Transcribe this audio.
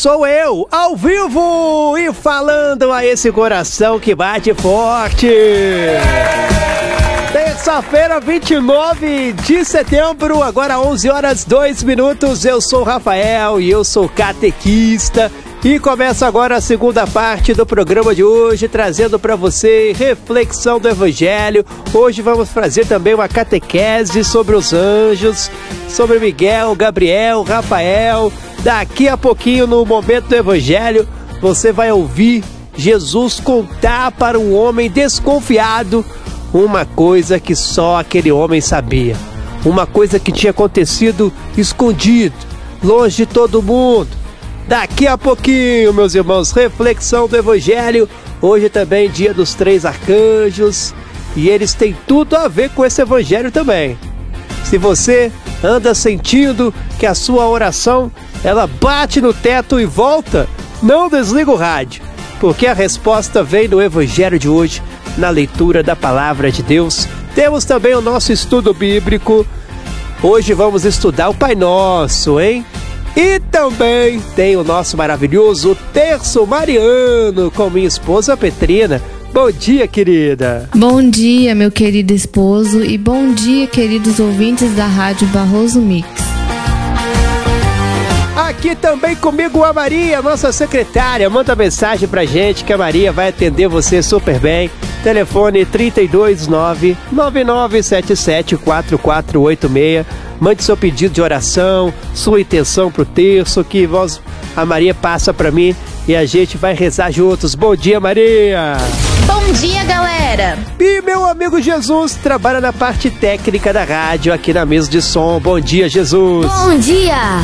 sou eu, ao vivo e falando a esse coração que bate forte. Terça-feira, 29 de setembro, agora 11 horas 2 minutos. Eu sou o Rafael e eu sou catequista. E começa agora a segunda parte do programa de hoje, trazendo para você reflexão do Evangelho. Hoje vamos fazer também uma catequese sobre os anjos, sobre Miguel, Gabriel, Rafael. Daqui a pouquinho, no momento do Evangelho, você vai ouvir Jesus contar para um homem desconfiado uma coisa que só aquele homem sabia. Uma coisa que tinha acontecido escondido, longe de todo mundo. Daqui a pouquinho, meus irmãos, reflexão do Evangelho. Hoje também dia dos 3 arcanjos. E eles têm tudo a ver com esse Evangelho também. Se você anda sentindo que a sua oração, ela bate no teto e volta, não desliga o rádio. Porque a resposta vem no Evangelho de hoje, na leitura da Palavra de Deus. Temos também o nosso estudo bíblico. Hoje vamos estudar o Pai Nosso, hein? E também tem o nosso maravilhoso Terço Mariano com minha esposa Petrina. Bom dia, querida. Bom dia, meu querido esposo, e bom dia, queridos ouvintes da Rádio Barroso Mix. Aqui também comigo a Maria, nossa secretária. Manda mensagem pra gente que a Maria vai atender você super bem. Telefone 329-9977-4486. Mande seu pedido de oração, sua intenção pro terço, que a Maria passa pra mim e a gente vai rezar juntos. Bom dia, Maria! Bom dia, galera! E meu amigo Jesus trabalha na parte técnica da rádio aqui na mesa de som. Bom dia, Jesus! Bom dia!